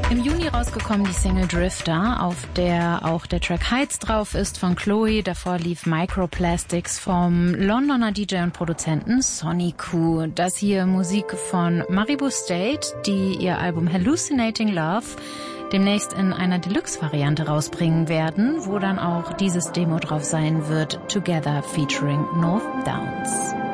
Im Juni rausgekommen die Single Drifter, auf der auch der Track Heights drauf ist von Chloe. Davor lief Microplastics vom Londoner DJ und Produzenten Sonny Q. Das hier Musik von Maribu State, die ihr Album Hallucinating Love demnächst in einer Deluxe-Variante rausbringen werden, wo dann auch dieses Demo drauf sein wird, Together featuring North Downs.